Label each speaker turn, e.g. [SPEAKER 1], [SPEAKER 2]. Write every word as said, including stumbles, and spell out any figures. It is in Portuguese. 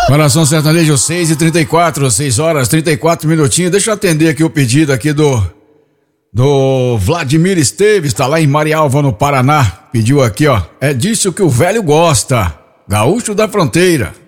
[SPEAKER 1] Coração Sertanejo, seis e trinta e quatro, seis horas e trinta e quatro minutinhos. Deixa eu atender aqui o pedido aqui do do Vladimir Esteves, tá lá em Marialva, no Paraná. Pediu aqui, ó, é disso que o velho gosta, Gaúcho da Fronteira.